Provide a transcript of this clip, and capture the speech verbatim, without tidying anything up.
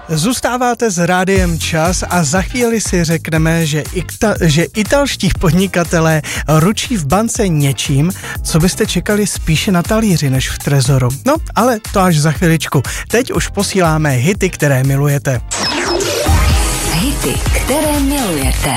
Zůstáváte s Rádiem Čas a za chvíli si řekneme, že, ikta, že italští podnikatelé ručí v bance něčím, co byste čekali spíše na talíři než v trezoru. No, ale to až za chviličku. Teď už posíláme hity, které milujete. Hity, které milujete.